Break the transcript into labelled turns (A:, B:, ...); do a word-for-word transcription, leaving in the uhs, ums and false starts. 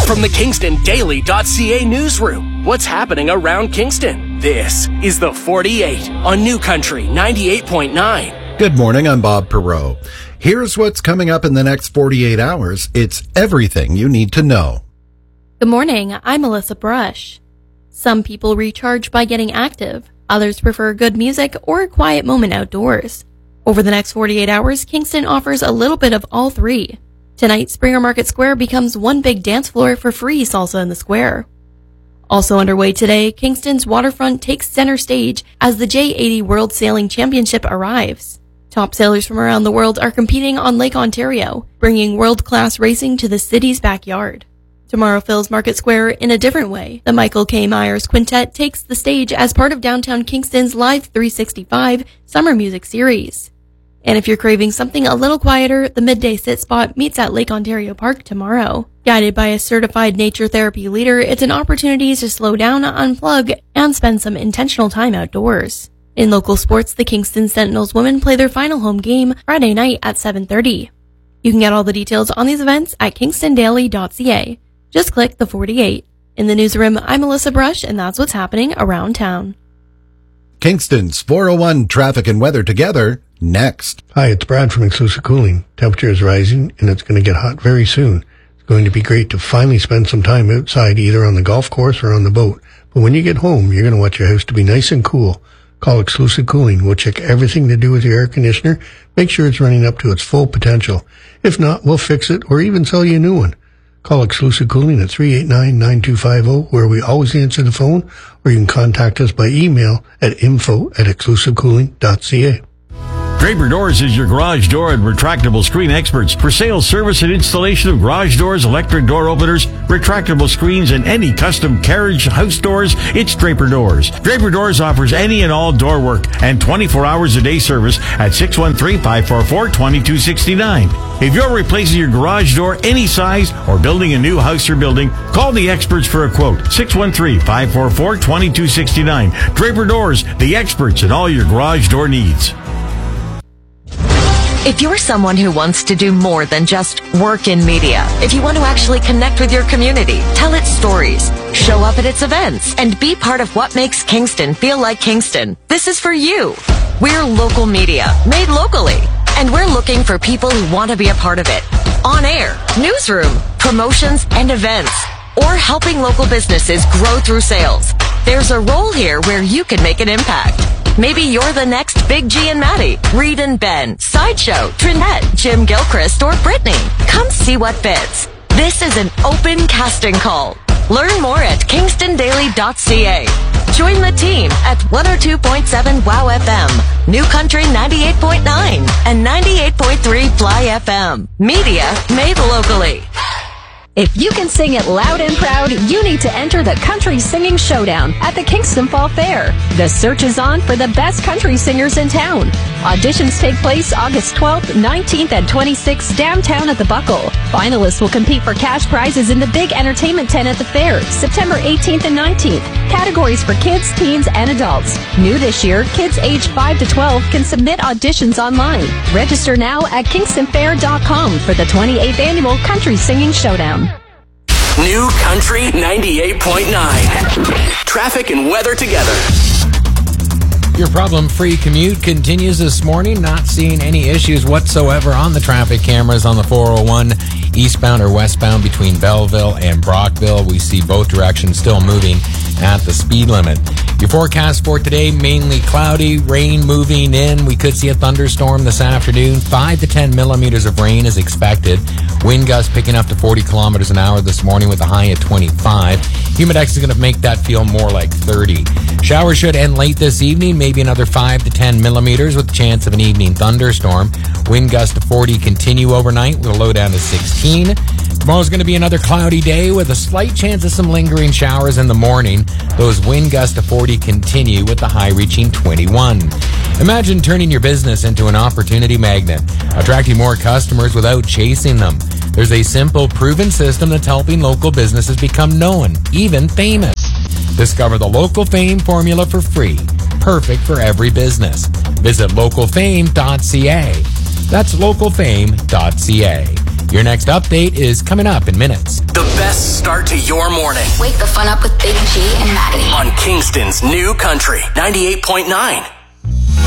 A: From the Kingston Daily dot C A newsroom, what's happening around Kingston? This is the forty-eight on New Country ninety-eight point nine.
B: Good morning, I'm Bob Perot. Here's what's coming up in the next forty-eight hours. It's everything you need to know.
C: Good morning, I'm Melissa Brush. Some people recharge by getting active. Others prefer good music or a quiet moment outdoors. Over the next forty-eight hours, Kingston offers a little bit of all three. Tonight, Springer Market Square becomes one big dance floor for free salsa in the square. Also underway today, Kingston's waterfront takes center stage as the J eighty World Sailing Championship arrives. Top sailors from around the world are competing on Lake Ontario, bringing world-class racing to the city's backyard. Tomorrow fills Market Square in a different way. The Michael K. Myers Quintet takes the stage as part of downtown Kingston's Live three sixty-five Summer Music Series. And if you're craving something a little quieter, the Midday Sit Spot meets at Lake Ontario Park tomorrow. Guided by a certified nature therapy leader, it's an opportunity to slow down, unplug, and spend some intentional time outdoors. In local sports, the Kingston Sentinels women play their final home game Friday night at seven thirty. You can get all the details on these events at kingston daily dot c a. Just click the forty-eight. In the newsroom, I'm Melissa Brush, and that's what's happening around town.
B: Kingston's four oh one traffic and weather together next.
D: Hi, it's Brad from Exclusive Cooling. Temperature is rising and it's going to get hot very soon. It's going to be great to finally spend some time outside, either on the golf course or on the boat. But when you get home, you're going to want your house to be nice and cool. Call Exclusive Cooling. We'll check everything to do with your air conditioner, make sure it's running up to its full potential. If not, we'll fix it or even sell you a new one. Call Exclusive Cooling at three eight nine, nine two five zero, where we always answer the phone, or you can contact us by email at info at exclusive cooling dot c a.
E: Draper Doors is your garage door and retractable screen experts for sales, service, and installation of garage doors, electric door openers, retractable screens, and any custom carriage house doors. It's Draper Doors. Draper Doors offers any and all door work and twenty-four hours a day service at six one three, five four four, two two six nine. If you're replacing your garage door any size or building a new house or building, call the experts for a quote. six one three, five four four, two two six nine. Draper Doors, the experts in all your garage door needs.
F: If you're someone who wants to do more than just work in media, if you want to actually connect with your community, tell its stories, show up at its events, and be part of what makes Kingston feel like Kingston, this is for you. We're local media, made locally, and we're looking for people who want to be a part of it. On air, newsroom, promotions, and events, or helping local businesses grow through sales. There's a role here where you can make an impact. Maybe you're the next Big G and Maddie, Reed and Ben, Sideshow, Trinette, Jim Gilchrist, or Brittany. Come see what fits. This is an open casting call. Learn more at kingston daily dot c a. Join the team at one oh two point seven WOW F M, New Country ninety-eight point nine, and ninety-eight point three Fly F M. Media made locally.
G: If you can sing it loud and proud, you need to enter the Country Singing Showdown at the Kingston Fall Fair. The search is on for the best country singers in town. Auditions take place August twelfth, nineteenth, and twenty-sixth downtown at the Buckle. Finalists will compete for cash prizes in the big entertainment tent at the fair, September eighteenth and nineteenth. Categories for kids, teens, and adults. New this year, kids aged five to twelve can submit auditions online. Register now at kingston fair dot com for the twenty-eighth Annual Country Singing Showdown.
A: New Country ninety-eight point nine. Traffic and weather together.
H: Your problem-free commute continues this morning. Not seeing any issues whatsoever on the traffic cameras on the four oh one eastbound or westbound between Belleville and Brockville. We see both directions still moving at the speed limit. Your forecast for today, mainly cloudy, rain moving in. We could see a thunderstorm this afternoon. five to ten millimeters of rain is expected. Wind gusts picking up to forty kilometers an hour this morning with a high at twenty-five. Humidex is going to make that feel more like thirty. Showers should end late this evening, maybe another five to ten millimeters with a chance of an evening thunderstorm. Wind gusts to forty continue overnight with a low down to sixteen. Tomorrow's going to be another cloudy day with a slight chance of some lingering showers in the morning. Those wind gusts to forty continue with the high reaching twenty-one. Imagine turning your business into an opportunity magnet, attracting more customers without chasing them. There's a simple, proven system that's helping local businesses become known, even famous. Discover the Local Fame formula for free. Perfect for every business. Visit local fame dot c a. That's local fame dot c a. Your next update is coming up in minutes.
A: The best start to your morning.
I: Wake the fun up with Big G and Maddie.
A: On Kingston's New Country ninety-eight point nine.